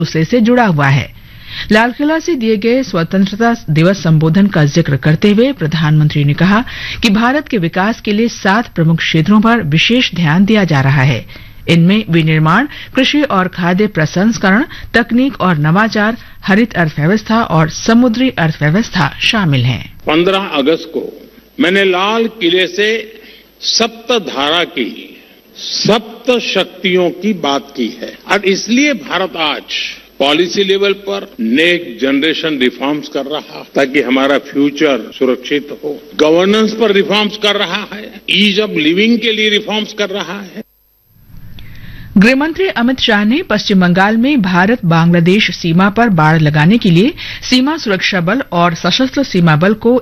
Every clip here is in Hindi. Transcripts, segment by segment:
दूसरे से जुड़ा हुआ है। लालकिला से दिए गए स्वतंत्रता दिवस संबोधन का जिक्र करते हुए प्रधानमंत्री ने कहा कि भारत के विकास के लिए 7 प्रमुख क्षेत्रों पर विशेष ध्यान दिया जा रहा है। इनमें विनिर्माण, कृषि और खाद्य प्रसंस्करण, तकनीक और नवाचार, हरित अर्थव्यवस्था और समुद्री अर्थव्यवस्था शामिल हैं। 15 अगस्त को मैंने लाल किले से सप्तधारा की, सप्त शक्तियों की बात की है और इसलिए भारत आज पॉलिसी लेवल पर नेक्स्ट जनरेशन रिफॉर्म्स कर रहा है ताकि हमारा फ्यूचर सुरक्षित हो। गवर्नेंस पर रिफॉर्म्स कर रहा है, ईज ऑफ लिविंग के लिए रिफॉर्म्स कर रहा है। गृहमंत्री अमित शाह ने पश्चिम बंगाल में भारत बांग्लादेश सीमा पर बाड़ लगाने के लिए सीमा सुरक्षा बल और सशस्त्र सीमा बल को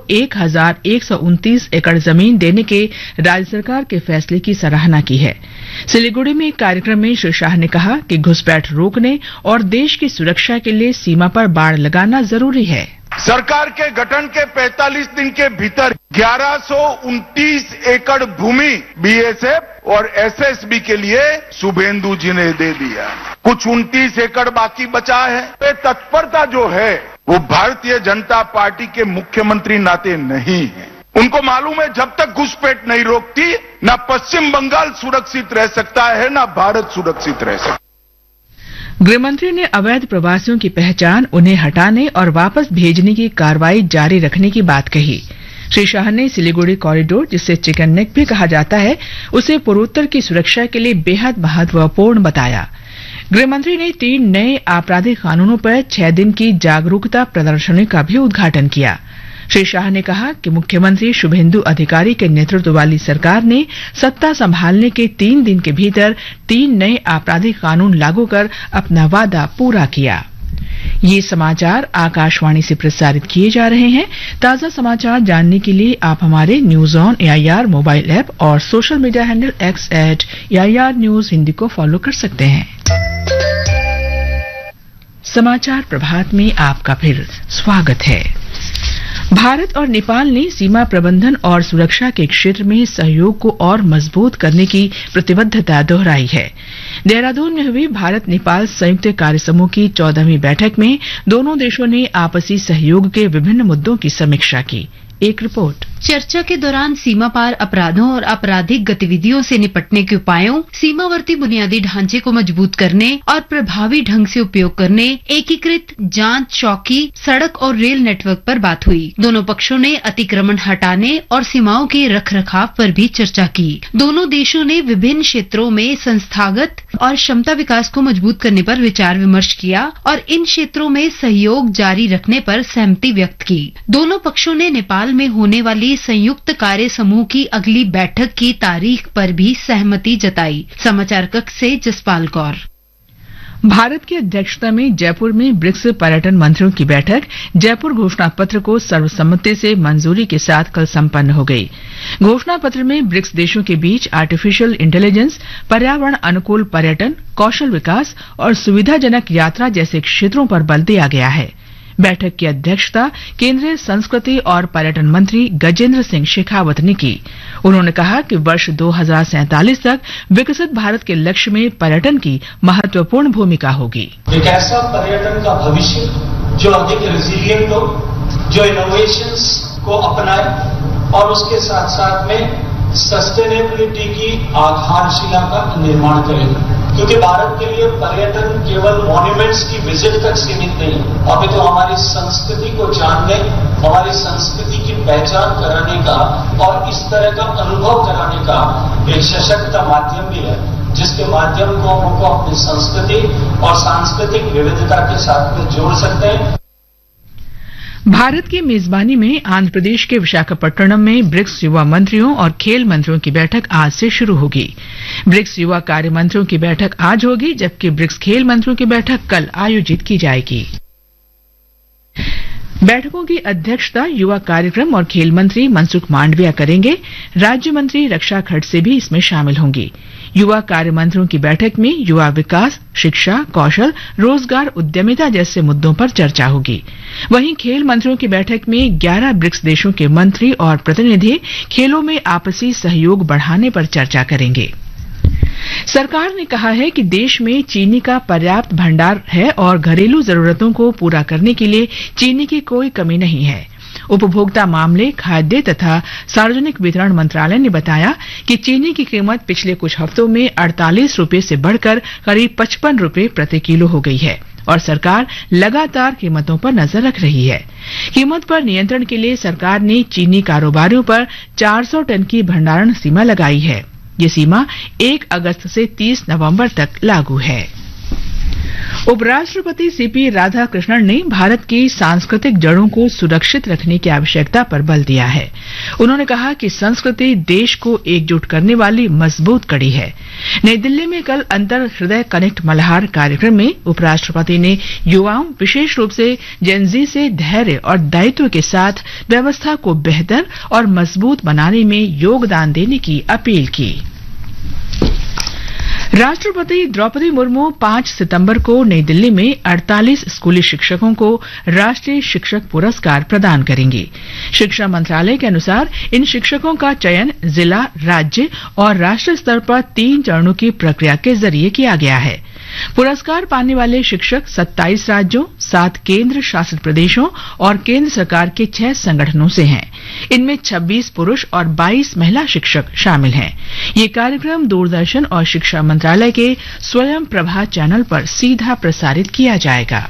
1129 एकड़ जमीन देने के राज्य सरकार के फैसले की सराहना की है। सिलीगुड़ी में एक कार्यक्रम में श्री शाह ने कहा कि घुसपैठ रोकने और देश की सुरक्षा के लिए सीमा पर बाड़ लगाना जरूरी है। सरकार के गठन के 45 दिन के भीतर 1129 एकड़ भूमि बीएसएफ और एसएसबी के लिए शुभेंदु जी ने दे दिया। कुछ 29 एकड़ बाकी बचा है। ये तत्परता जो है वो भारतीय जनता पार्टी के मुख्यमंत्री नाते नहीं है। उनको मालूम है जब तक घुसपैठ नहीं रोकती न पश्चिम बंगाल सुरक्षित रह सकता है न भारत सुरक्षित रह सकता है। गृहमंत्री ने अवैध प्रवासियों की पहचान, उन्हें हटाने और वापस भेजने की कार्रवाई जारी रखने की बात कही। श्री शाह ने सिलीगुड़ी कॉरिडोर, जिसे चिकन नेक भी कहा जाता है, उसे पूर्वोत्तर की सुरक्षा के लिए बेहद महत्वपूर्ण बताया। गृहमंत्री ने 3 नए आपराधिक कानूनों पर 6 दिन की जागरूकता प्रदर्शनी का भी उद्घाटन किया। श्री शाह ने कहा कि मुख्यमंत्री शुभेंदु अधिकारी के नेतृत्व वाली सरकार ने सत्ता संभालने के 3 दिन के भीतर 3 नए आपराधिक कानून लागू कर अपना वादा पूरा किया। ये समाचार आकाशवाणी से प्रसारित किए जा रहे हैं। ताजा समाचार जानने के लिए आप हमारे news on AIR mobile app और social media handle @AIR news Hindi को फॉलो कर सकते हैं। समाचार प्रभात में आपका फिर स्वागत है। भारत और नेपाल ने सीमा प्रबंधन और सुरक्षा के क्षेत्र में सहयोग को और मजबूत करने की प्रतिबद्धता दोहराई है। देहरादून में हुई भारत नेपाल संयुक्त कार्य समूह की 14वीं बैठक में दोनों देशों ने आपसी सहयोग के विभिन्न मुद्दों की समीक्षा की। एक रिपोर्ट। चर्चा के दौरान सीमा पार अपराधों और आपराधिक गतिविधियों से निपटने के उपायों, सीमावर्ती बुनियादी ढांचे को मजबूत करने और प्रभावी ढंग से उपयोग करने, एकीकृत जांच चौकी, सड़क और रेल नेटवर्क पर बात हुई। दोनों पक्षों ने अतिक्रमण हटाने और सीमाओं के रखरखाव पर भी चर्चा की। दोनों देशों ने विभिन्न क्षेत्रों में संस्थागत और क्षमता विकास को मजबूत करने पर विचार विमर्श किया और इन क्षेत्रों में सहयोग जारी रखने पर सहमति व्यक्त की। दोनों पक्षों ने नेपाल में होने वाली संयुक्त कार्य समूह की अगली बैठक की तारीख पर भी सहमति जताई। समाचार कक्ष से जसपाल कौर। भारत की अध्यक्षता में जयपुर में ब्रिक्स पर्यटन मंत्रियों की बैठक जयपुर घोषणा पत्र को सर्वसम्मति से मंजूरी के साथ कल संपन्न हो गई। घोषणा पत्र में ब्रिक्स देशों के बीच आर्टिफिशियल इंटेलिजेंस, पर्यावरण अनुकूल पर्यटन, कौशल विकास और सुविधाजनक यात्रा जैसे क्षेत्रों पर बल दिया गया है। बैठक की अध्यक्षता केंद्रीय संस्कृति और पर्यटन मंत्री गजेंद्र सिंह शेखावत ने की। उन्होंने कहा कि वर्ष 2047 तक विकसित भारत के लक्ष्य में पर्यटन की महत्वपूर्ण भूमिका होगी। एक ऐसा पर्यटन का भविष्य जो अधिक रेजिलिएंट हो, जो इनोवेशंस को अपनाए और उसके साथ साथ में सस्टेनेबिलिटी की आधारशिला का निर्माण करेगा। क्योंकि भारत के लिए पर्यटन केवल मॉन्यूमेंट्स की विजिट तक सीमित नहीं, अभी तो हमारी संस्कृति को जानने, हमारी संस्कृति की पहचान कराने का और इस तरह का अनुभव कराने का एक सशक्त माध्यम भी है, जिसके माध्यम को हमको अपनी संस्कृति और सांस्कृतिक विविधता के साथ में जोड़ सकते हैं। भारत की मेजबानी में आंध्र प्रदेश के विशाखापट्टनम में ब्रिक्स युवा मंत्रियों और खेल मंत्रियों की बैठक आज से शुरू होगी। ब्रिक्स युवा कार्य मंत्रियों की बैठक आज होगी, जबकि ब्रिक्स खेल मंत्रियों की बैठक कल आयोजित की जाएगी। बैठकों की अध्यक्षता युवा कार्यक्रम और खेल मंत्री मनसुख मांडविया करेंगे। राज्य मंत्री रक्षा खड़से भी इसमें शामिल होंगी। युवा कार्य मंत्रियों की बैठक में युवा विकास, शिक्षा, कौशल, रोजगार, उद्यमिता जैसे मुद्दों पर चर्चा होगी। वहीं खेल मंत्रियों की बैठक में 11 ब्रिक्स देशों के मंत्री और प्रतिनिधि खेलों में आपसी सहयोग बढ़ाने पर चर्चा करेंगे। सरकार ने कहा है कि देश में चीनी का पर्याप्त भंडार है और घरेलू जरूरतों को पूरा करने के लिए चीनी की कोई कमी नहीं है। उपभोक्ता मामले, खाद्य तथा सार्वजनिक वितरण मंत्रालय ने बताया कि चीनी की कीमत पिछले कुछ हफ्तों में 48 रुपये से बढ़कर करीब 55 रुपये प्रति किलो हो गई है और सरकार लगातार कीमतों पर नजर रख रही है। कीमत पर नियंत्रण के लिए सरकार ने चीनी कारोबारियों पर 400 टन की भंडारण सीमा लगाई है। ये सीमा 1 अगस्त से 30 नवंबर तक लागू है। उपराष्ट्रपति सीपी राधाकृष्णन ने भारत की सांस्कृतिक जड़ों को सुरक्षित रखने की आवश्यकता पर बल दिया है। उन्होंने कहा कि संस्कृति देश को एकजुट करने वाली मजबूत कड़ी है। नई दिल्ली में कल अंतर हृदय कनेक्ट मल्हार कार्यक्रम में उपराष्ट्रपति ने युवाओं, विशेष रूप से जेनजी से धैर्य और दायित्व के साथ व्यवस्था को बेहतर और मजबूत बनाने में योगदान देने की अपील की। राष्ट्रपति द्रौपदी मुर्मू 5 सितंबर को नई दिल्ली में 48 स्कूली शिक्षकों को राष्ट्रीय शिक्षक पुरस्कार प्रदान करेंगी। शिक्षा मंत्रालय के अनुसार इन शिक्षकों का चयन जिला, राज्य और राष्ट्रीय स्तर पर 3 चरणों की प्रक्रिया के जरिए किया गया है। पुरस्कार पाने वाले शिक्षक 27 राज्यों, 7 केंद्र शासित प्रदेशों और केंद्र सरकार के 6 संगठनों से हैं। इनमें 26 पुरुष और 22 महिला शिक्षक शामिल हैं। ये कार्यक्रम दूरदर्शन और शिक्षा मंत्रालय के स्वयं प्रभा चैनल पर सीधा प्रसारित किया जाएगा।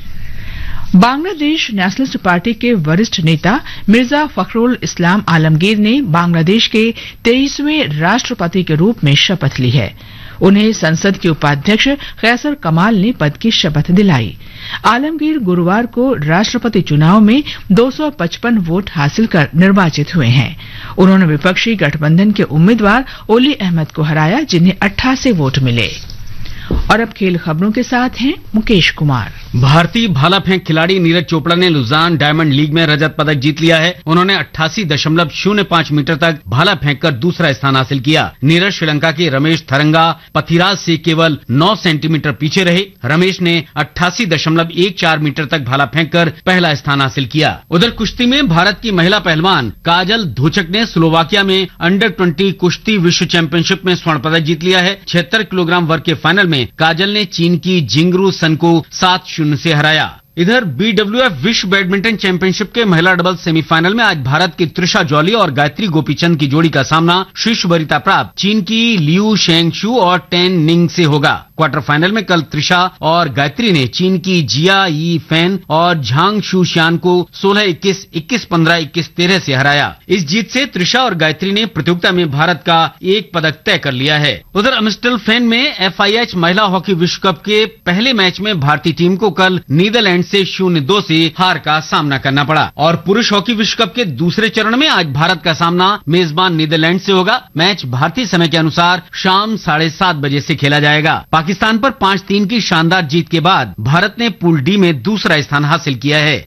बांग्लादेश नेशनलिस्ट पार्टी के वरिष्ठ नेता मिर्जा फखरुल इस्लाम आलमगीर ने बांग्लादेश के 23वें राष्ट्रपति के रूप में शपथ ली है। उन्हें संसद के उपाध्यक्ष कैसर कमाल ने पद की शपथ दिलाई। आलमगीर गुरुवार को राष्ट्रपति चुनाव में 255 वोट हासिल कर निर्वाचित हुए हैं। उन्होंने विपक्षी गठबंधन के उम्मीदवार ओली अहमद को हराया, जिन्हें 88 वोट मिले। और अब खेल खबरों के साथ हैं मुकेश कुमार। भारतीय भाला फेंक खिलाड़ी नीरज चोपड़ा ने लुजान डायमंड लीग में रजत पदक जीत लिया है। उन्होंने 88.05 मीटर तक भाला फेंककर दूसरा स्थान हासिल किया। नीरज श्रीलंका के रमेश थरंगा पथिराज से केवल 9 सेंटीमीटर पीछे रहे। रमेश ने 88.14 मीटर तक भाला फेंककर पहला स्थान हासिल किया। उधर कुश्ती में भारत की महिला पहलवान काजल धोचक ने स्लोवाकिया में अंडर 20 कुश्ती विश्व चैंपियनशिप में स्वर्ण पदक जीत लिया है। 76 किलोग्राम वर्ग के फाइनल में काजल ने चीन की जिंगरू सन को 7-0 से हराया। इधर BWF विश्व बैडमिंटन चैंपियनशिप के महिला डबल्स सेमीफाइनल में आज भारत की त्रिशा जॉली और गायत्री गोपीचंद की जोड़ी का सामना शीर्ष वरीयता प्राप्त चीन की लियू शेंगशू और टेन निंग से होगा। क्वार्टर फाइनल में कल त्रिशा और गायत्री ने चीन की जिया यी फैन और झांग शूशियान को 16-21, 21-15, 21-13 से हराया। इस जीत से त्रिशा और गायत्री ने प्रतियोगिता में भारत का एक पदक तय कर लिया है। उधर अम्स्टल फेन में FIH महिला हॉकी विश्व कप के पहले मैच में भारतीय टीम को कल नीदरलैंड से 0-2 से हार का सामना करना पड़ा। और पुरुष हॉकी विश्व कप के दूसरे चरण में आज भारत का सामना मेजबान नीदरलैंड से होगा। मैच भारतीय समय के अनुसार शाम 7:30 बजे से खेला जाएगा। पाकिस्तान पर 5-3 की शानदार जीत के बाद भारत ने पूल डी में दूसरा स्थान हासिल किया है।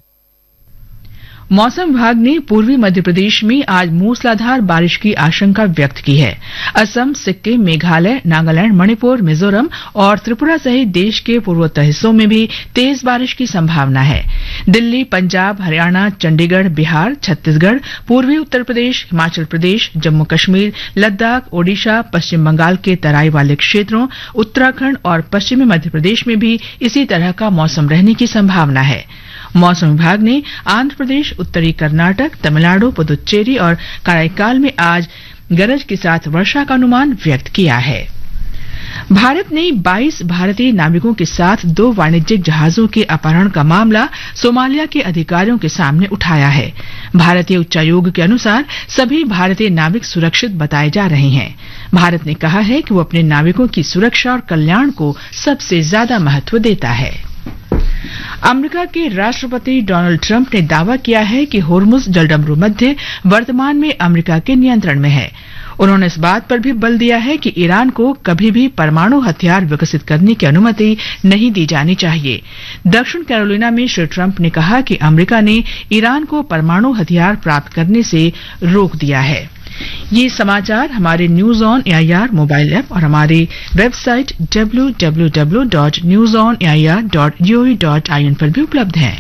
मौसम विभाग ने पूर्वी मध्य प्रदेश में आज मूसलाधार बारिश की आशंका व्यक्त की है। असम, सिक्किम, मेघालय, नागालैंड, मणिपुर, मिजोरम और त्रिपुरा सहित देश के पूर्वोत्तर हिस्सों में भी तेज बारिश की संभावना है। दिल्ली, पंजाब, हरियाणा, चंडीगढ़, बिहार, छत्तीसगढ़, पूर्वी उत्तर प्रदेश, हिमाचल प्रदेश, जम्मू कश्मीर, लद्दाख, ओडिशा, पश्चिम बंगाल के तराई वाले क्षेत्रों, उत्तराखंड और पश्चिमी मध्य प्रदेश में भी इसी तरह का मौसम रहने की संभावना है। मौसम विभाग ने आंध्र प्रदेश, उत्तरी कर्नाटक, तमिलनाडु, पुदुच्चेरी और कराईकाल में आज गरज के साथ वर्षा का अनुमान व्यक्त किया है। भारत ने 22 भारतीय नाविकों के साथ 2 वाणिज्यिक जहाजों के अपहरण का मामला सोमालिया के अधिकारियों के सामने उठाया है। भारतीय उच्चायोग के अनुसार सभी भारतीय नाविक सुरक्षित बताए जा रहे हैं। भारत ने कहा है कि वो अपने नाविकों की सुरक्षा और कल्याण को सबसे ज्यादा महत्व देता है। अमेरिका के राष्ट्रपति डोनाल्ड ट्रंप ने दावा किया है कि होर्मुज जलडमरू मध्य वर्तमान में अमेरिका के नियंत्रण में है। उन्होंने इस बात पर भी बल दिया है कि ईरान को कभी भी परमाणु हथियार विकसित करने की अनुमति नहीं दी जानी चाहिए। दक्षिण कैरोलिना में श्री ट्रंप ने कहा कि अमेरिका ने ईरान को परमाणु हथियार प्राप्त करने से रोक दिया है। ये समाचार हमारे news on AIR mobile app और हमारी वेबसाइट www.newsonair.gov.in पर भी उपलब्ध हैं।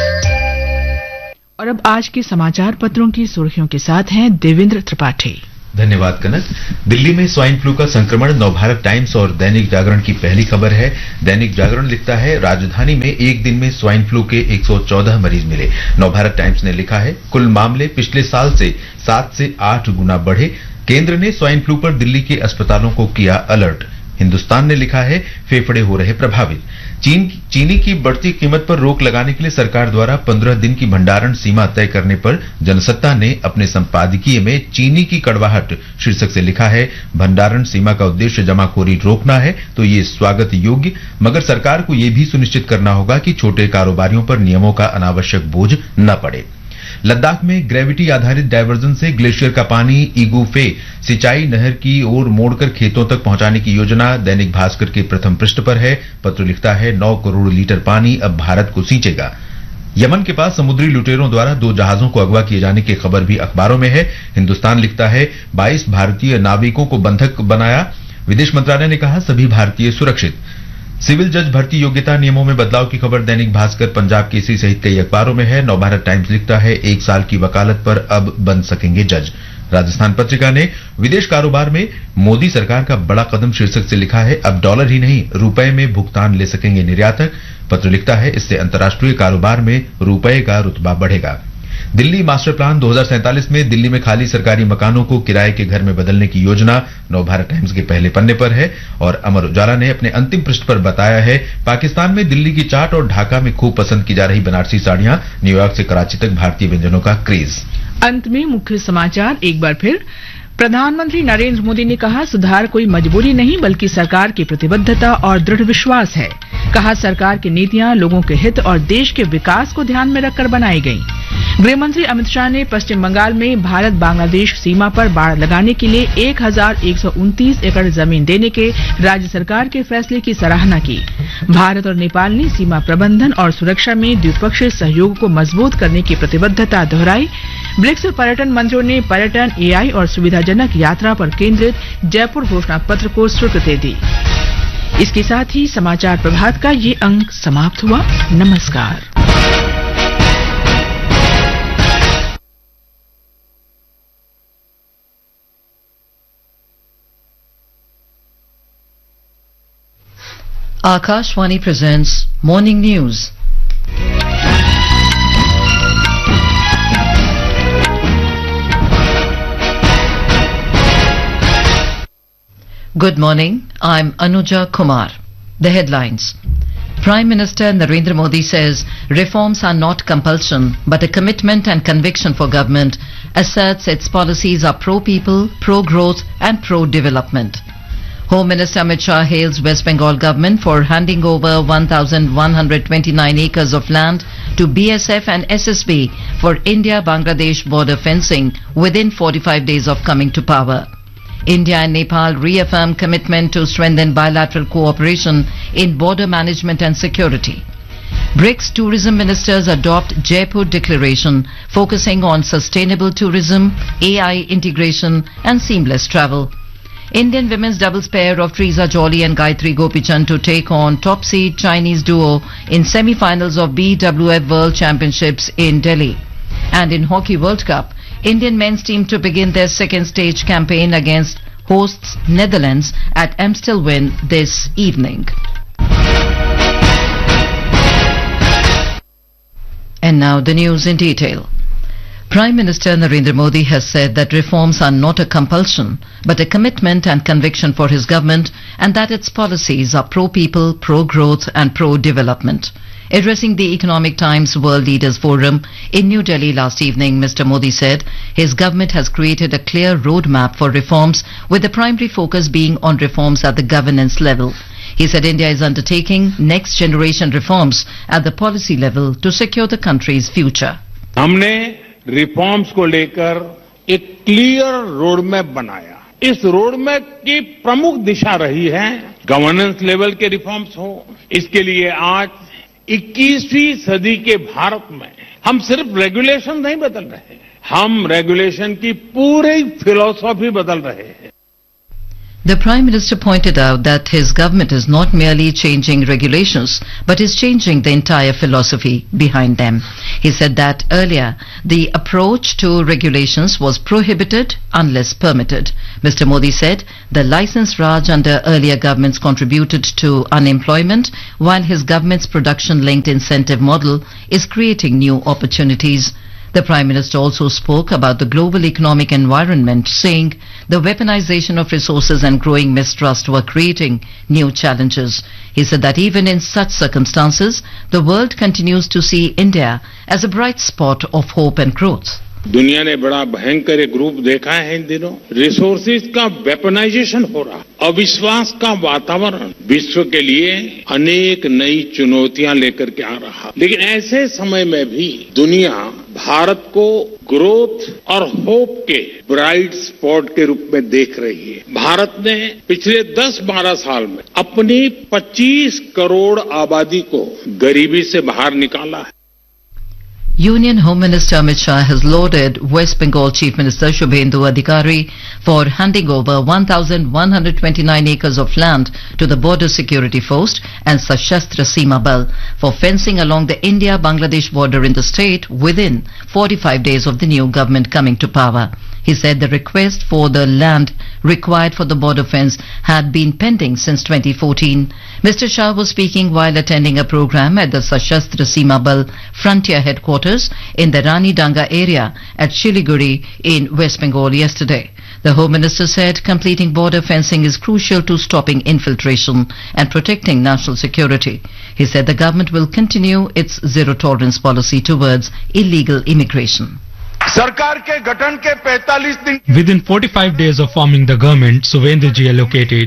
और अब आज के समाचार पत्रों की सुर्खियों के साथ हैं देवेंद्र त्रिपाठी। धन्यवाद कनक। दिल्ली में स्वाइन फ्लू का संक्रमण नवभारत टाइम्स और दैनिक जागरण की पहली खबर है। दैनिक जागरण लिखता है, राजधानी में एक दिन में स्वाइन फ्लू के 114 मरीज मिले। नवभारत टाइम्स ने लिखा है, कुल मामले पिछले साल से 7 से 8 गुना बढ़े। केंद्र ने स्वाइन फ्लू पर दिल्ली के अस्पतालों को किया अलर्ट। हिंदुस्तान ने लिखा है, फेफड़े हो रहे प्रभावित। चीनी की बढ़ती कीमत पर रोक लगाने के लिए सरकार द्वारा 15 दिन की भंडारण सीमा तय करने पर जनसत्ता ने अपने संपादकीय में चीनी की कड़वाहट शीर्षक से लिखा है, भंडारण सीमा का उद्देश्य जमाखोरी रोकना है तो ये स्वागत योग्य, मगर सरकार को यह भी सुनिश्चित करना होगा कि छोटे कारोबारियों पर नियमों का अनावश्यक बोझ न पड़े। लद्दाख में ग्रेविटी आधारित डायवर्जन से ग्लेशियर का पानी इगूफे सिंचाई नहर की ओर मोड़कर खेतों तक पहुंचाने की योजना दैनिक भास्कर के प्रथम पृष्ठ पर है। पत्र लिखता है, 9 करोड़ लीटर पानी अब भारत को सींचेगा। यमन के पास समुद्री लुटेरों द्वारा 2 जहाजों को अगवा किए जाने की खबर भी अखबारों में है। हिंदुस्तान लिखता है, 22 भारतीय नाविकों को बंधक बनाया। विदेश मंत्रालय ने कहा, सभी भारतीय सुरक्षित। सिविल जज भर्ती योग्यता नियमों में बदलाव की खबर दैनिक भास्कर, पंजाब केसरी सहित कई अखबारों में है। नवभारत टाइम्स लिखता है, 1 साल की वकालत पर अब बन सकेंगे जज। राजस्थान पत्रिका ने विदेश कारोबार में मोदी सरकार का बड़ा कदम शीर्षक से लिखा है, अब डॉलर ही नहीं रुपए में भुगतान ले सकेंगे निर्यातक। पत्र लिखता है, इससे अंतर्राष्ट्रीय कारोबार में रुपए का रुतबा बढ़ेगा। दिल्ली मास्टर प्लान 2047 में दिल्ली में खाली सरकारी मकानों को किराए के घर में बदलने की योजना नवभारत टाइम्स के पहले पन्ने पर है। और अमर उजाला ने अपने अंतिम पृष्ठ पर बताया है, पाकिस्तान में दिल्ली की चाट और ढाका में खूब पसंद की जा रही बनारसी साड़ियां, न्यूयॉर्क से कराची तक भारतीय व्यंजनों का क्रेज। अंत में मुख्य समाचार एक बार फिर। प्रधानमंत्री नरेंद्र मोदी ने कहा, सुधार कोई मजबूरी नहीं बल्कि सरकार की प्रतिबद्धता और दृढ़ विश्वास है। कहा, सरकार की नीतियां लोगों के हित और देश के विकास को ध्यान में रखकर बनाई गईं। गृहमंत्री अमित शाह ने पश्चिम बंगाल में भारत बांग्लादेश सीमा पर बाड़ लगाने के लिए 1129 एकड़ जमीन देने के राज्य सरकार के फैसले की सराहना की। भारत और नेपाल ने सीमा प्रबंधन और सुरक्षा में द्विपक्षीय सहयोग को मजबूत करने की प्रतिबद्धता दोहराई। ब्रिक्स पर्यटन मंत्रियों ने पर्यटन, एआई और सुविधाजनक यात्रा पर केंद्रित जयपुर घोषणा पत्र को स्वीकृति दी। इसके साथ ही समाचार प्रभात का ये अंक समाप्त हुआ। नमस्कार। Akashvani presents Morning News. Good morning, I'm Anuja Kumar. The headlines. Prime Minister Narendra Modi says reforms are not compulsion but a commitment and conviction for government, asserts its policies are pro-people, pro-growth and pro-development. Home Minister Amit Shah hails West Bengal government for handing over 1,129 acres of land to BSF and SSB for India-Bangladesh border fencing within 45 days of coming to power. India and Nepal reaffirm commitment to strengthen bilateral cooperation in border management and security. BRICS tourism ministers adopt Jaipur Declaration focusing on sustainable tourism, AI integration and seamless travel. Indian women's doubles pair of Triza Jolly and Gayatri Gopichand to take on top seed Chinese duo in semi-finals of BWF World Championships in Delhi. And in Hockey World Cup, Indian men's team to begin their second stage campaign against hosts Netherlands at Amstelveen this evening. And now the news in detail. Prime Minister Narendra Modi has said that reforms are not a compulsion but a commitment and conviction for his government and that its policies are pro-people, pro-growth and pro-development. Addressing the Economic Times World Leaders Forum in New Delhi last evening, Mr. Modi said his government has created a clear roadmap for reforms with the primary focus being on reforms at the governance level. He said India is undertaking next generation reforms at the policy level to secure the country's future. हमने रिफॉर्म्स को लेकर एक क्लियर रोडमैप बनाया। इस रोडमैप की प्रमुख दिशा रही है गवर्नेंस लेवल के रिफॉर्म्स हो। इसके लिए आज 21वीं सदी के भारत में हम सिर्फ रेगुलेशन नहीं बदल रहे, हम रेगुलेशन की पूरी फिलॉसफी बदल रहे हैं। The Prime Minister pointed out that his government is not merely changing regulations, but is changing the entire philosophy behind them. He said that earlier the approach to regulations was prohibited unless permitted. Mr. Modi said the license Raj under earlier governments contributed to unemployment, while his government's production-linked incentive model is creating new opportunities. The Prime Minister also spoke about the global economic environment, saying the weaponization of resources and growing mistrust were creating new challenges. He said that even in such circumstances, the world continues to see India as a bright spot of hope and growth. दुनिया ने बड़ा भयंकर एक रूप देखा है इन दिनों। रिसोर्सेज का वेपनाइजेशन हो रहा, अविश्वास का वातावरण विश्व के लिए अनेक नई चुनौतियां लेकर के आ रहा। लेकिन ऐसे समय में भी दुनिया भारत को ग्रोथ और होप के ब्राइट स्पॉट के रूप में देख रही है। भारत ने पिछले 10-12 साल में अपनी 25 करोड़ आबादी को गरीबी से बाहर निकाला है। Union Home Minister Amit Shah has lauded West Bengal Chief Minister Shubhendu Adhikari for handing over 1,129 acres of land to the Border Security Force and Sashastra Seema Bal for fencing along the India-Bangladesh border in the state within 45 days of the new government coming to power. He said the request for the land required for the border fence had been pending since 2014. Mr. Shah was speaking while attending a program at the Sashastra Seema Bal Frontier Headquarters in the Rani Danga area at Shiliguri in West Bengal yesterday. The Home Minister said completing border fencing is crucial to stopping infiltration and protecting national security. He said the government will continue its zero-tolerance policy towards illegal immigration. सरकार के गठन के 45 दिन Within 45 days of forming the government, Subhenduji allocated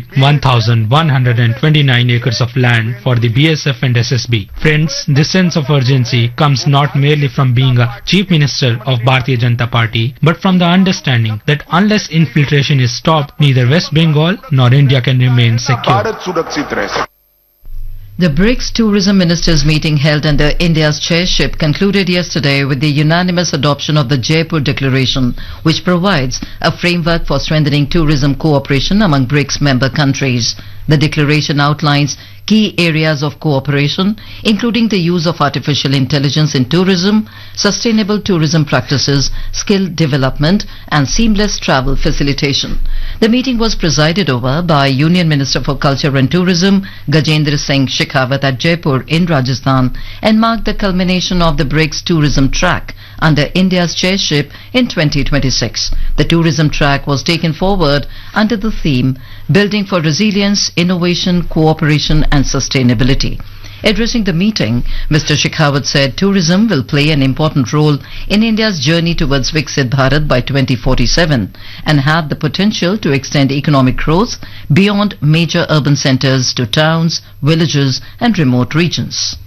1,129 acres of land for the BSF and SSB. Friends, this sense of urgency comes not merely from being a Chief Minister of Bharatiya Janata Party, but from the understanding that unless infiltration is stopped, neither West Bengal nor India can remain secure. Bharat सुरक्षित रह सके। The BRICS Tourism Ministers meeting held under India's chairship concluded yesterday with the unanimous adoption of the Jaipur Declaration, which provides a framework for strengthening tourism cooperation among BRICS member countries. The declaration outlines key areas of cooperation, including the use of artificial intelligence in tourism, sustainable tourism practices, skill development, and seamless travel facilitation. The meeting was presided over by Union Minister for Culture and Tourism, Gajendra Singh Shekhawat at Jaipur in Rajasthan, and marked the culmination of the BRICS tourism track under India's chairship in 2026. The tourism track was taken forward under the theme Building for Resilience, Innovation, Cooperation and Sustainability. Addressing the meeting, Mr. Shekhawat said tourism will play an important role in India's journey towards Viksit Bharat by 2047 and have the potential to extend economic growth beyond major urban centers to towns, villages and remote regions.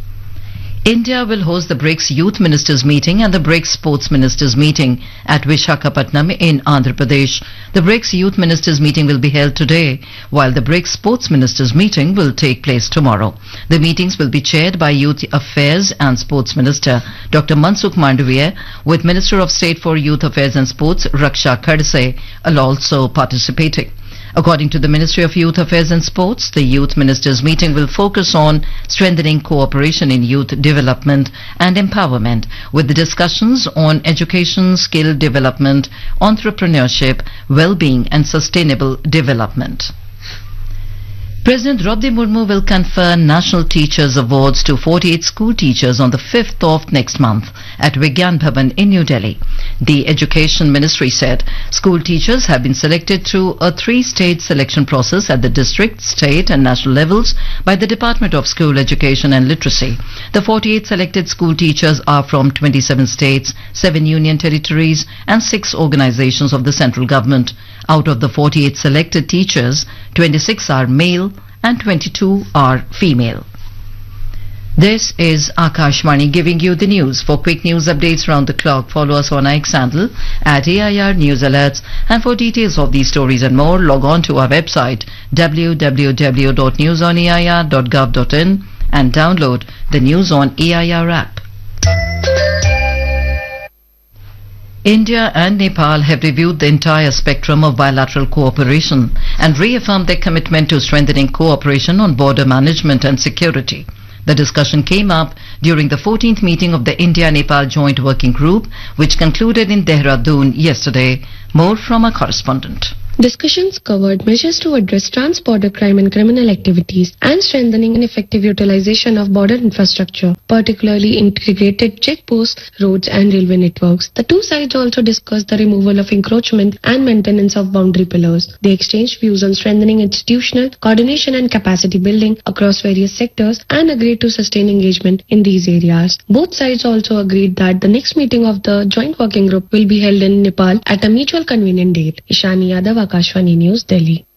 India will host the BRICS Youth Ministers meeting and the BRICS Sports Ministers meeting at Vishakhapatnam in Andhra Pradesh. The BRICS Youth Ministers meeting will be held today, while the BRICS Sports Ministers meeting will take place tomorrow. The meetings will be chaired by Youth Affairs and Sports Minister Dr. Mansukh Mandaviya, with Minister of State for Youth Affairs and Sports Raksha Khadse also participating. According to the Ministry of Youth Affairs and Sports, the Youth Ministers meeting will focus on strengthening cooperation in youth development and empowerment, with the discussions on education, skill development, entrepreneurship, well-being and sustainable development. President Draupadi Murmu will confer National Teachers Awards to 48 school teachers on the 5th of next month at Vigyan Bhavan in New Delhi. The Education Ministry said school teachers have been selected through a 3-stage selection process at the district, state and national levels by the Department of School Education and Literacy. The 48 selected school teachers are from 27 states, 7 union territories and 6 organizations of the central government. Out of the 48 selected teachers, 26 are male and 22 are female. This is Akashvani giving you the news. For quick news updates round the clock, follow us on X handle at AIR News Alerts, and for details of these stories and more, log on to our website www.newsonair.gov.in and download the News on AIR app. India and Nepal have reviewed the entire spectrum of bilateral cooperation and reaffirmed their commitment to strengthening cooperation on border management and security. The discussion came up during the 14th meeting of the India-Nepal Joint Working Group, which concluded in Dehradun yesterday. More from our correspondent. Discussions covered measures to address trans-border crime and criminal activities and strengthening and effective utilization of border infrastructure, particularly integrated checkposts, roads and railway networks. The two sides also discussed the removal of encroachment and maintenance of boundary pillars. They exchanged views on strengthening institutional coordination and capacity building across various sectors and agreed to sustain engagement in these areas. Both sides also agreed that the next meeting of the Joint Working Group will be held in Nepal at a mutual convenient date. Ishani Yadav, Akashvani News, Delhi.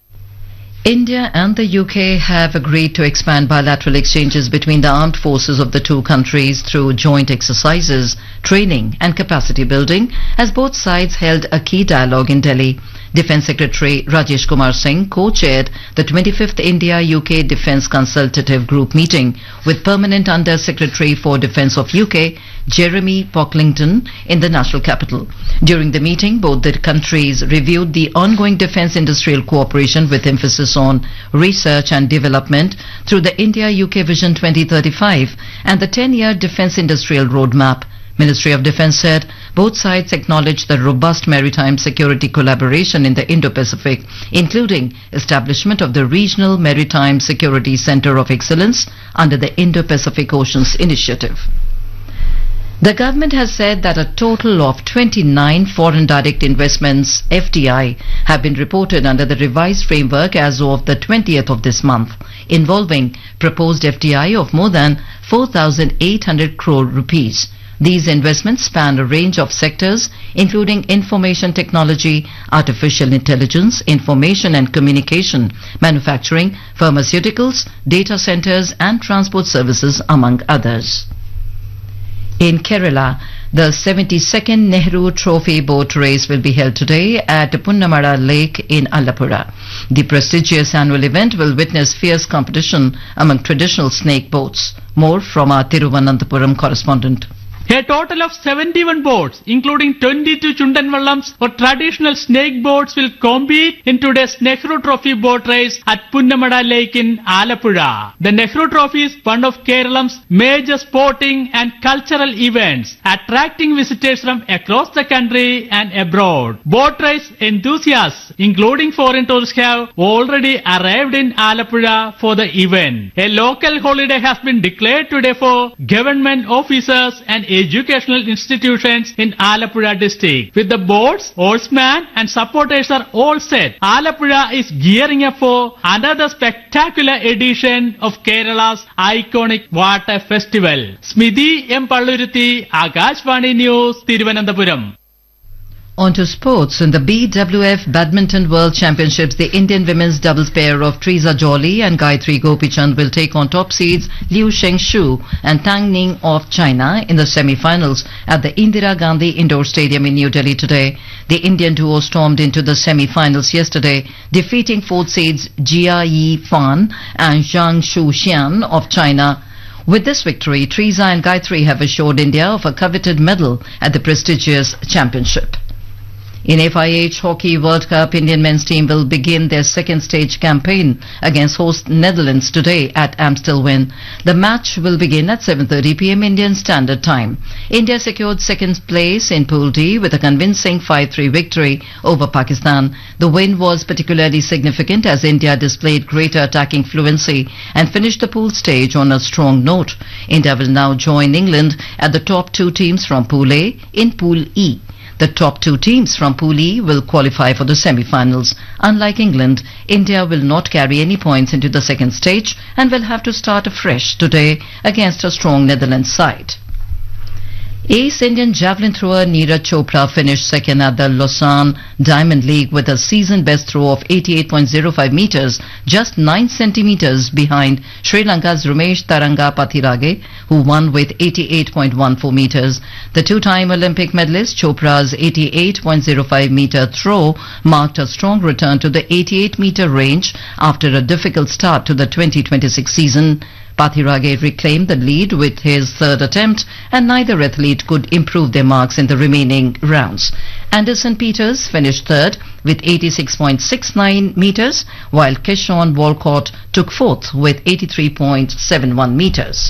India and the UK have agreed to expand bilateral exchanges between the armed forces of the two countries through joint exercises, training and capacity building as both sides held a key dialogue in Delhi. Defence Secretary Rajesh Kumar Singh co-chaired the 25th India-UK Defence Consultative Group meeting with Permanent Under-Secretary for Defence of UK, Jeremy Pocklington, in the national capital. During the meeting, both the countries reviewed the ongoing defence industrial cooperation with emphasis on research and development through the India-UK Vision 2035 and the 10-year Defence Industrial Roadmap. Ministry of Defence said both sides acknowledged the robust maritime security collaboration in the Indo-Pacific, including establishment of the Regional Maritime Security Centre of Excellence under the Indo-Pacific Oceans Initiative. The government has said that a total of 29 foreign direct investments, FDI, have been reported under the revised framework as of the 20th of this month, involving proposed FDI of more than 4,800 crore rupees. These investments span a range of sectors, including information technology, artificial intelligence, information and communication, manufacturing, pharmaceuticals, data centers and transport services, among others. In Kerala, the 72nd Nehru Trophy boat race will be held today at Punnamada Lake in Alappuzha. The prestigious annual event will witness fierce competition among traditional snake boats. More from our Thiruvananthapuram correspondent. A total of 71 boats, including 22 Chundanvallams or traditional snake boats, will compete in today's Nehru Trophy boat race at Punnamada Lake in Alappuzha. The Nehru Trophy is one of Kerala's major sporting and cultural events, attracting visitors from across the country and abroad. Boat race enthusiasts, including foreign tourists, have already arrived in Alappuzha for the event. A local holiday has been declared today for government officers and educational institutions in Alappuzha district. With the boats, oarsmen and supporters are all set, Alappuzha is gearing up for another spectacular edition of Kerala's iconic water festival. Smidhi M. Palluruthi, Akashvani News, Thiruvananthapuram. On to sports. In the BWF Badminton World Championships, the Indian women's doubles pair of Trisa Jolly and Gayatri Gopichand will take on top seeds Liu Shengshu and Tang Ning of China in the semi-finals at the Indira Gandhi Indoor Stadium in New Delhi today. The Indian duo stormed into the semi-finals yesterday, defeating fourth seeds Jia Yi Fan and Zhang Shuxian of China. With this victory, Trisa and Gayatri have assured India of a coveted medal at the prestigious championship. In FIH Hockey World Cup, Indian men's team will begin their second stage campaign against host Netherlands today at Amstelveen. The match will begin at 7:30 p.m. Indian Standard Time. India secured second place in Pool D with a convincing 5-3 victory over Pakistan. The win was particularly significant as India displayed greater attacking fluency and finished the pool stage on a strong note. India will now join England at the top two teams from Pool A in Pool E. The top two teams from Pool E will qualify for the semi-finals. Unlike England, India will not carry any points into the second stage and will have to start afresh today against a strong Netherlands side. Ace Indian javelin thrower Neeraj Chopra finished second at the Lausanne Diamond League with a season-best throw of 88.05 meters, just 9 centimeters behind Sri Lanka's Ramesh Taranga Pathirage, who won with 88.14 meters. The two-time Olympic medalist Chopra's 88.05 meter throw marked a strong return to the 88-meter range after a difficult start to the 2026 season. Pathirage reclaimed the lead with his third attempt, and neither athlete could improve their marks in the remaining rounds. Anderson Peters finished third, with 86.69 meters, while Kishon Walcott took fourth with 83.71 meters.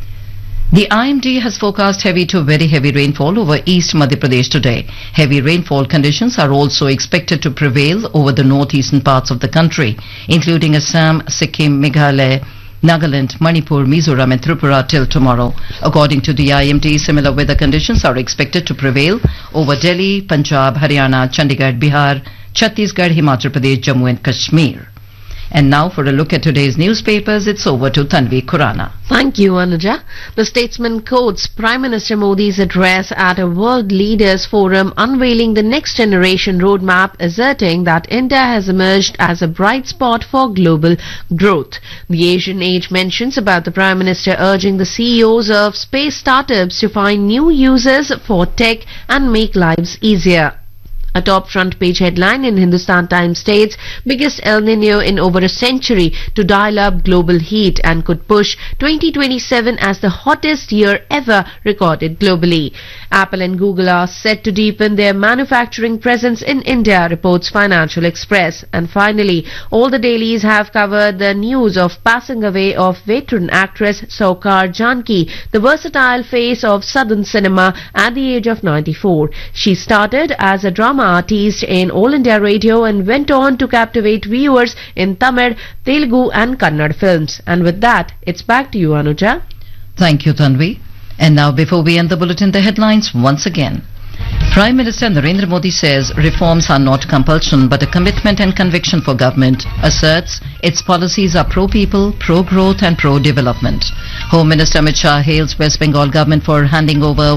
The IMD has forecast heavy to very heavy rainfall over East Madhya Pradesh today. Heavy rainfall conditions are also expected to prevail over the northeastern parts of the country, including Assam, Sikkim, Meghalaya, Nagaland, Manipur, Mizoram and Tripura till tomorrow. According to the IMD, similar weather conditions are expected to prevail over Delhi, Punjab, Haryana, Chandigarh, Bihar, Chhattisgarh, Himachal Pradesh, Jammu and Kashmir. And now for a look at today's newspapers, it's over to Tanvi Khurana. Thank you, Anuja. The Statesman quotes Prime Minister Modi's address at a World Leaders Forum unveiling the next generation roadmap, asserting that India has emerged as a bright spot for global growth. The Asian Age mentions about the Prime Minister urging the CEOs of space startups to find new uses for tech and make lives easier. A top front page headline in Hindustan Times states, biggest El Nino in over a century to dial up global heat and could push 2027 as the hottest year ever recorded globally. Apple and Google are set to deepen their manufacturing presence in India, reports Financial Express. And finally, all the dailies have covered the news of passing away of veteran actress Saukar Janki, the versatile face of Southern cinema at the age of 94. She started as a drama artist in All India Radio and went on to captivate viewers in Tamil, Telugu and Kannada films. And with that, it's back to you, Anuja. Thank you, Tanvi. And now, before we end the bulletin, the headlines once again. Prime Minister Narendra Modi says reforms are not compulsion but a commitment and conviction for government, asserts its policies are pro-people, pro-growth and pro-development. Home Minister Amit Shah hails West Bengal government for handing over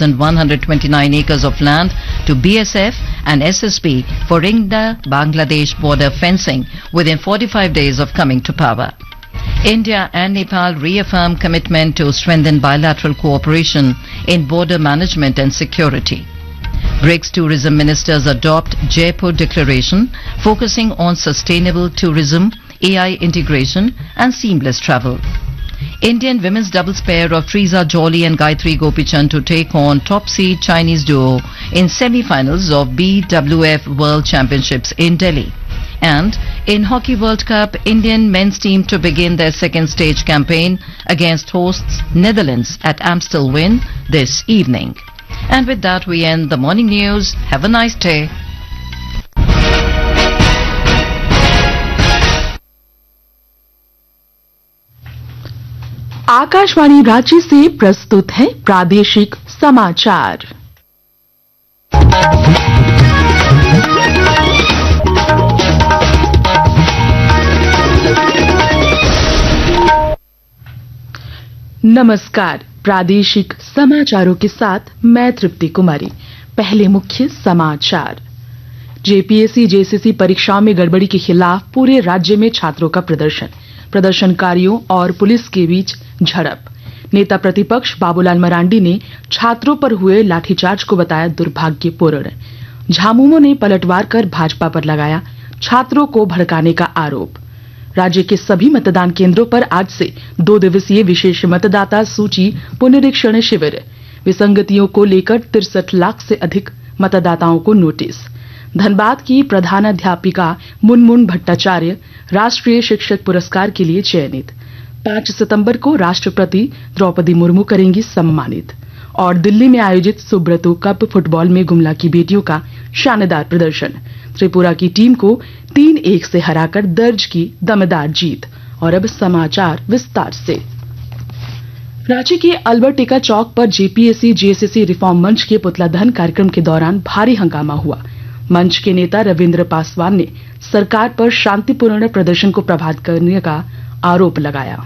1,129 acres of land to BSF and SSB for India-Bangladesh border fencing within 45 days of coming to power. India and Nepal reaffirm commitment to strengthen bilateral cooperation in border management and security. BRICS tourism ministers adopt Jaipur Declaration focusing on sustainable tourism, AI integration and seamless travel. Indian women's doubles pair of Triza Jolly and Gayatri Gopichand to take on top seed Chinese duo in semi-finals of BWF World Championships in Delhi. And in Hockey World Cup, Indian men's team to begin their second stage campaign against hosts Netherlands at Amstel Win this evening. And with that, we end the morning news. Have a nice day. Akashvani Ranchi से प्रस्तुत है प्रादेशिक समाचार। नमस्कार, प्रादेशिक समाचारों के साथ मैं तृप्ति कुमारी। पहले मुख्य समाचार। जेपीएससी जेसीसी परीक्षाओं में गड़बड़ी के खिलाफ पूरे राज्य में छात्रों का प्रदर्शनकारियों और पुलिस के बीच झड़प। नेता प्रतिपक्ष बाबूलाल मरांडी ने छात्रों पर हुए लाठीचार्ज को बताया दुर्भाग्यपूर्ण। झामुमो ने पलटवार कर भाजपा पर लगाया छात्रों को भड़काने का आरोप। राज्य के सभी मतदान केंद्रों पर आज से 2 दिवसीय विशेष मतदाता सूची पुनरीक्षण शिविर। विसंगतियों को लेकर 63 लाख से अधिक मतदाताओं को नोटिस। धनबाद की प्रधानाध्यापिका मुनमुन भट्टाचार्य राष्ट्रीय शिक्षक पुरस्कार के लिए चयनित। 5 सितंबर को राष्ट्रपति द्रौपदी मुर्मू करेंगी सम्मानित। और दिल्ली में आयोजित सुब्रतो कप फुटबॉल में गुमला की बेटियों का शानदार प्रदर्शन। त्रिपुरा की टीम को 3-1 से हराकर दर्ज की दमदार जीत। और अब समाचार विस्तार से। रांची के अल्बर्ट एक्का चौक पर जेपीएससी जेएसएससी रिफॉर्म मंच के पुतला दहन कार्यक्रम के दौरान भारी हंगामा हुआ। मंच के नेता रविंद्र पासवान ने सरकार पर शांतिपूर्ण प्रदर्शन को प्रभावित करने का आरोप लगाया।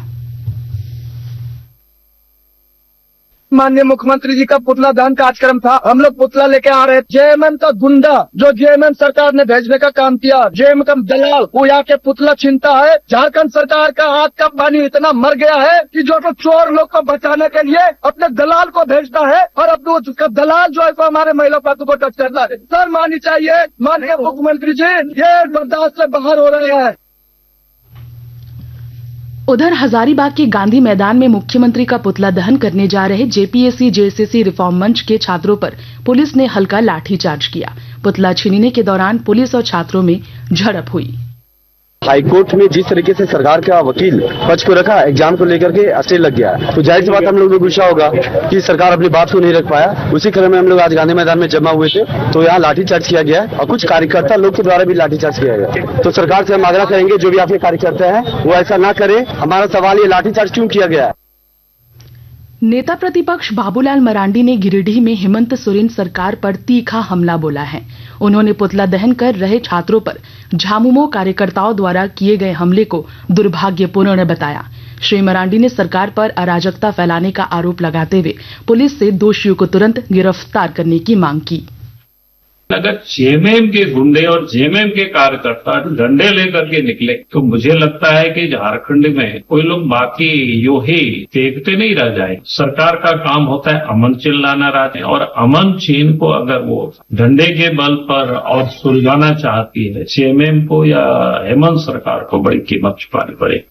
माननीय मुख्यमंत्री जी का पुतला दहन कार्यक्रम था। हम लोग पुतला लेके आ रहे। जेएमएम का गुंडा जो जेएमएम सरकार ने भेजने का काम किया, जेएमएम का दलाल वो यहाँ के पुतला छीनता है। झारखंड सरकार का हाथ का पानी इतना मर गया है कि जो चोर लोग को बचाने के लिए अपने दलाल को भेजता है और अब उसका दलाल जो है हमारे महिला पात्र को टच करता है। सर माननी चाहिए माननीय मुख्यमंत्री जी, ये बर्दाश्त से बाहर हो रहे हैं। उधर हजारीबाग के गांधी मैदान में मुख्यमंत्री का पुतला दहन करने जा रहे जेपीएससी जेएसएससी रिफॉर्म मंच के छात्रों पर पुलिस ने हल्का लाठीचार्ज किया। पुतला छीनने के दौरान पुलिस और छात्रों में झड़प हुई। हाईकोर्ट में जिस तरीके से सरकार का वकील पक्ष को रखा, एग्जाम को लेकर के स्टे लग गया, तो जाहिर सी बात हम लोग में गुस्सा होगा कि सरकार अपनी बात को नहीं रख पाया। उसी क्रम में हम लोग आज गांधी मैदान में जमा हुए थे, तो यहाँ लाठीचार्ज किया गया और कुछ कार्यकर्ता लोग के द्वारा भी लाठीचार्ज किया गया। तो सरकार से हम आग्रह करेंगे, जो भी आपके कार्यकर्ता हैं वो ऐसा ना करे। हमारा सवाल ये लाठीचार्ज क्यों किया गया है? नेता प्रतिपक्ष बाबूलाल मरांडी ने गिरिडीह में हेमंत सोरेन सरकार पर तीखा हमला बोला है। उन्होंने पुतला दहन कर रहे छात्रों पर झामुमो कार्यकर्ताओं द्वारा किए गए हमले को दुर्भाग्यपूर्ण बताया। श्री मरांडी ने सरकार पर अराजकता फैलाने का आरोप लगाते हुए पुलिस से दोषियों को तुरंत गिरफ्तार करने की मांग की। अगर जेएमएम के गुंडे और जेएमएम के कार्यकर्ता डंडे लेकर के निकले तो मुझे लगता है कि झारखंड में कोई लोग बाकी यो ही देखते नहीं रह जाए। सरकार का काम होता है अमन चिल्लाना रहते, और अमन चीन को अगर वो डंडे के बल पर और सुलझाना चाहती है, जेएमएम को या हेमंत सरकार को बड़ी कीमत चुकानी पड़े।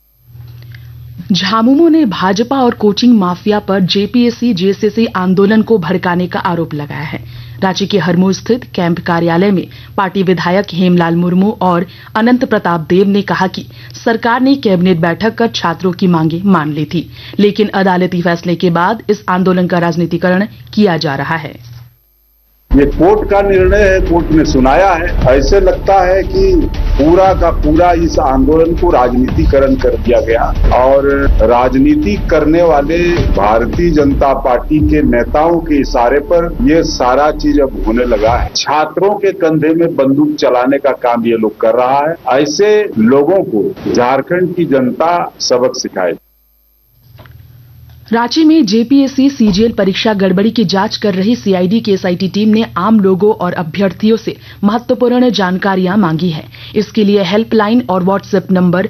झामुमो ने भाजपा और कोचिंग माफिया पर जेपीएससी जेएसएससी आंदोलन को भड़काने का आरोप लगाया है। रांची के हरमू स्थित कैंप कार्यालय में पार्टी विधायक हेमलाल मुर्मू और अनंत प्रताप देव ने कहा कि सरकार ने कैबिनेट बैठक कर छात्रों की मांगे मान ली थी, लेकिन अदालती फैसले के बाद इस आंदोलन का राजनीतिकरण किया जा रहा है। ये कोर्ट का निर्णय है, कोर्ट ने सुनाया है। ऐसे लगता है कि पूरा का पूरा इस आंदोलन को राजनीतिकरण कर दिया गया और राजनीति करने वाले भारतीय जनता पार्टी के नेताओं के इशारे पर ये सारा चीज अब होने लगा है। छात्रों के कंधे में बंदूक चलाने का काम ये लोग कर रहा है। ऐसे लोगों को झारखंड की जनता सबक सिखाए। रांची में जेपीएससी सीजीएल परीक्षा गड़बड़ी की जांच कर रही सीआईडी की एसआईटी टीम ने आम लोगों और अभ्यर्थियों से महत्वपूर्ण जानकारियां मांगी है। इसके लिए हेल्पलाइन और व्हाट्सएप नंबर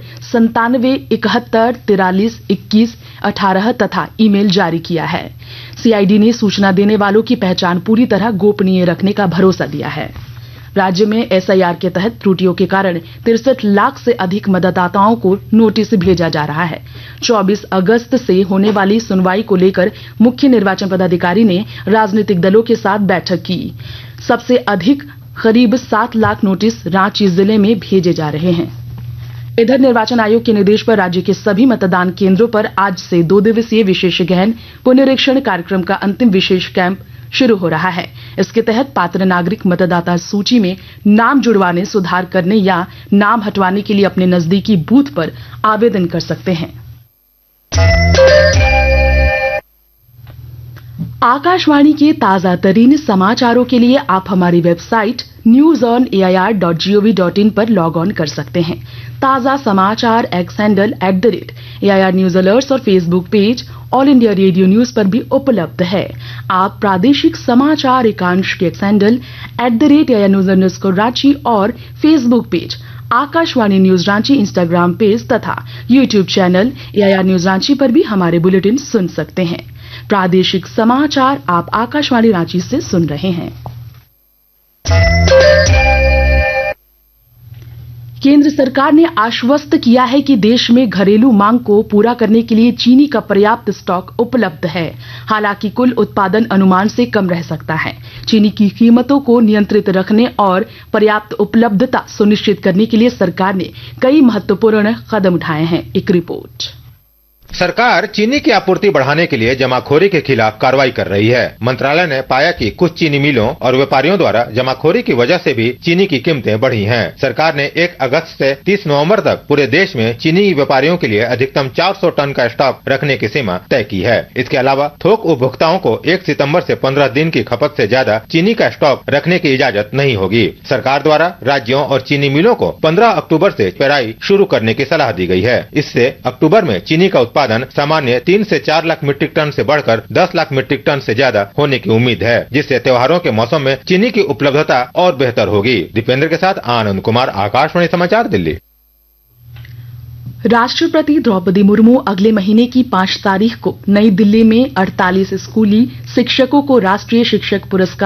9771432118 तथा ईमेल जारी किया है। सीआईडी ने सूचना देने वालों की पहचान पूरी तरह गोपनीय रखने का भरोसा दिया है। राज्य में एसआईआर के तहत त्रुटियों के कारण 63 लाख से अधिक मतदाताओं को नोटिस भेजा जा रहा है। 24 अगस्त से होने वाली सुनवाई को लेकर मुख्य निर्वाचन पदाधिकारी ने राजनीतिक दलों के साथ बैठक की। सबसे अधिक करीब 7 लाख नोटिस रांची जिले में भेजे जा रहे हैं। इधर निर्वाचन आयोग के निर्देश पर राज्य के सभी मतदान केंद्रों पर आज से 2 दिवसीय विशेष गहन पुनरीक्षण कार्यक्रम का अंतिम विशेष कैंप शुरू हो रहा है। इसके तहत पात्र नागरिक मतदाता सूची में नाम जुड़वाने, सुधार करने या नाम हटवाने के लिए अपने नजदीकी बूथ पर आवेदन कर सकते हैं। आकाशवाणी के ताजा तरीन समाचारों के लिए आप हमारी वेबसाइट newsonair.gov.in पर लॉग ऑन कर सकते हैं। ताजा समाचार x handle @AIR news alerts और Facebook page all India radio news पर भी उपलब्ध है। आप प्रादेशिक समाचार एकांश के x handle @AIR news Ranchi और Facebook page Akashvani news Ranchi, Instagram page तथा YouTube channel AIR news Ranchi पर भी हमारे बुलेटिन सुन सकते हैं। प्रादेशिक समाचार आप आकाशवाणी रांची से सुन रहे हैं। केंद्र सरकार ने आश्वस्त किया है कि देश में घरेलू मांग को पूरा करने के लिए चीनी का पर्याप्त स्टॉक उपलब्ध है। हालांकि कुल उत्पादन अनुमान से कम रह सकता है। चीनी की कीमतों को नियंत्रित रखने और पर्याप्त उपलब्धता सुनिश्चित करने के लिए सरकार ने कई महत्वपूर्ण कदम उठाए हैं। एक रिपोर्ट। सरकार चीनी की आपूर्ति बढ़ाने के लिए जमाखोरी के खिलाफ कार्रवाई कर रही है। मंत्रालय ने पाया कि कुछ चीनी मिलों और व्यापारियों द्वारा जमाखोरी की वजह से भी चीनी की कीमतें बढ़ी हैं। सरकार ने 1 अगस्त से 30 नवंबर तक पूरे देश में चीनी व्यापारियों के लिए अधिकतम 400 टन का स्टॉक रखने की सीमा तय की है। इसके अलावा थोक उपभोक्ताओं को 1 सितंबर से 15 दिन की खपत से ज्यादा चीनी का स्टॉक रखने की इजाजत नहीं होगी। सरकार द्वारा राज्यों और चीनी मिलों को 15 अक्टूबर से पेराई शुरू करने की सलाह दी गई है। इससे अक्टूबर में चीनी का उत्पादन सामान्य 3 से 4 लाख मीट्रिक टन से बढ़कर 10 लाख मीट्रिक टन से ज्यादा होने की उम्मीद है, जिससे त्योहारों के मौसम में चीनी की उपलब्धता और बेहतर होगी। दीपेंद्र के साथ आनंद कुमार, आकाशवाणी समाचार, दिल्ली। राष्ट्रपति द्रौपदी मुर्मू अगले महीने की 5 तारीख को नई दिल्ली में 48 स्कूली शिक्षकों को राष्ट्रीय शिक्षक पुरस्कार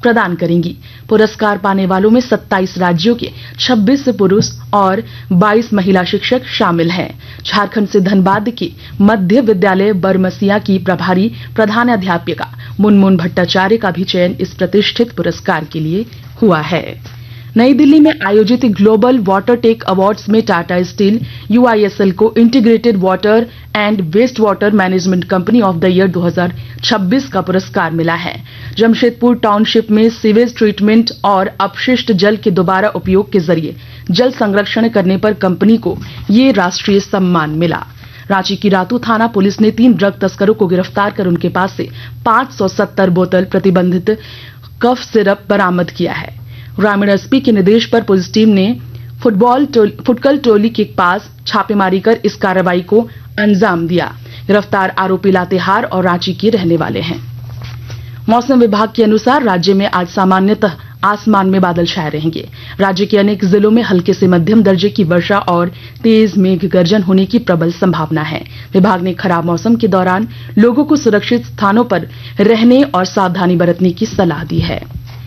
प्रदान करेंगी। पुरस्कार पाने वालों में 27 राज्यों के 26 पुरुष और 22 महिला शिक्षक शामिल हैं। झारखंड से धनबाद के मध्य विद्यालय बरमसिया की प्रभारी प्रधानाध्यापिका मुनमुन भट्टाचार्य का भी चयन इस प्रतिष्ठित पुरस्कार के लिए हुआ है। नई दिल्ली में आयोजित ग्लोबल वाटर टेक अवार्ड्स में टाटा स्टील यूआईएसएल को integrated water and waste water management company of the year 2026 का पुरस्कार मिला है। जमशेदपुर टाउनशिप में सीवेज ट्रीटमेंट और अपशिष्ट जल के दोबारा उपयोग के जरिए जल संरक्षण करने पर कंपनी को ये राष्ट्रीय सम्मान मिला। रांची की रातू थाना पुलिस ने 3 ड्रग तस्करों को गिरफ्तार कर उनके पास से 570 बोतल प्रतिबंधित कफ सिरप बरामद किया है। ग्रामीण एसपी के निर्देश पर पुलिस टीम ने फुटकल टोली के पास छापेमारी कर इस कार्रवाई को अंजाम दिया। गिरफ्तार आरोपी लातेहार और रांची के रहने वाले हैं। मौसम विभाग के अनुसार राज्य में आज सामान्यतः आसमान में बादल छाए रहेंगे। राज्य के अनेक जिलों में हल्के से मध्यम दर्जे की वर्षा और तेज मेघ गर्जन होने की प्रबल संभावना है। विभाग ने खराब मौसम के दौरान लोगों को सुरक्षित स्थानों पर रहने और सावधानी बरतने की सलाह दी है।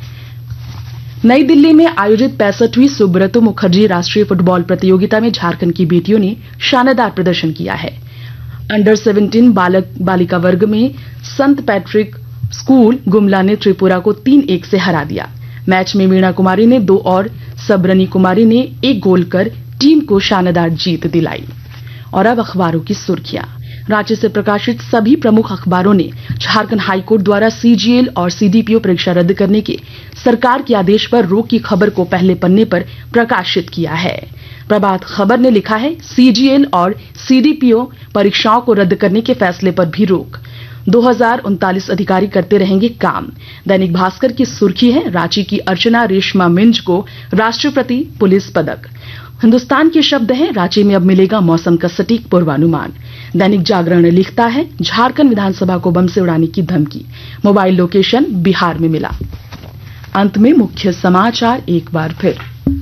नई दिल्ली में आयोजित 65वीं सुब्रतो मुखर्जी राष्ट्रीय फुटबॉल प्रतियोगिता में झारखंड की बेटियों ने शानदार प्रदर्शन किया है। अंडर 17 बालक बालिका वर्ग में संत पैट्रिक स्कूल गुमला ने त्रिपुरा को 3-1 से हरा दिया। मैच में मीणा कुमारी ने 2 और सबरनी कुमारी ने 1 गोल कर टीम को शानदार जीत दिलाई। और अब अखबारों की सुर्खियां। राज्य से प्रकाशित सभी प्रमुख अखबारों ने झारखंड हाईकोर्ट द्वारा सीजीएल और सीडीपीओ परीक्षा रद्द करने के सरकार के आदेश पर रोक की खबर को पहले पन्ने पर प्रकाशित किया है। प्रभात खबर ने लिखा है, सीजीएल और सीडीपीओ परीक्षाओं को रद्द करने के फैसले पर भी रोक, 2039 अधिकारी करते रहेंगे काम। दैनिक भास्कर की सुर्खी है, रांची की अर्चना रेशमा मिंज को राष्ट्रपति पुलिस पदक। हिंदुस्तान के शब्द हैं, रांची में अब मिलेगा मौसम का सटीक पूर्वानुमान। दैनिक जागरण लिखता है, झारखंड विधानसभा को बम से उड़ाने की धमकी, मोबाइल लोकेशन बिहार में मिला। अंत में मुख्य समाचार एक बार फिर।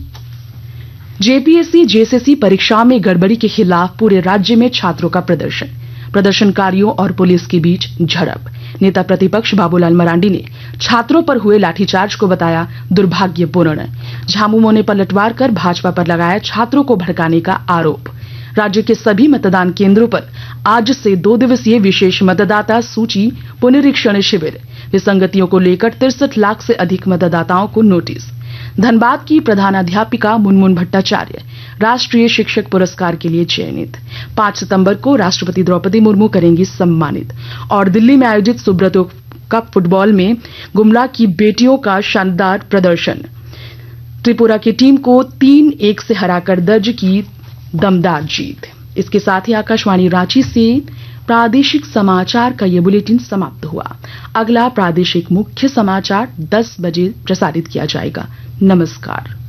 जेपीएससी जेसीसी परीक्षा में गड़बड़ी के खिलाफ पूरे राज्य में छात्रों का प्रदर्शन, प्रदर्शनकारियों और पुलिस के बीच झड़प। नेता प्रतिपक्ष बाबूलाल मरांडी ने छात्रों पर हुए लाठीचार्ज को बताया दुर्भाग्यपूर्ण। झामुमो ने पलटवार कर भाजपा पर लगाया छात्रों को भड़काने का आरोप। राज्य के सभी मतदान केंद्रों पर आज से 2 दिवसीय विशेष मतदाता सूची पुनरीक्षण शिविर, विसंगतियों को लेकर 63 लाख से अधिक मतदाताओं को नोटिस। धनबाद की प्रधानाध्यापिका मुनमुन भट्टाचार्य राष्ट्रीय शिक्षक पुरस्कार के लिए चयनित। 5 सितंबर को राष्ट्रपति द्रौपदी मुर्मू करेंगी सम्मानित। और दिल्ली में आयोजित सुब्रतो कप फुटबॉल में गुमला की बेटियों का शानदार प्रदर्शन, त्रिपुरा की टीम को 3-1 से हराकर दर्ज की दमदार जीत। इसके साथ ही आकाशवाणी रांची से प्रादेशिक समाचार का ये बुलेटिन समाप्त हुआ। अगला प्रादेशिक मुख्य समाचार 10 बजे प्रसारित किया जाएगा। नमस्कार।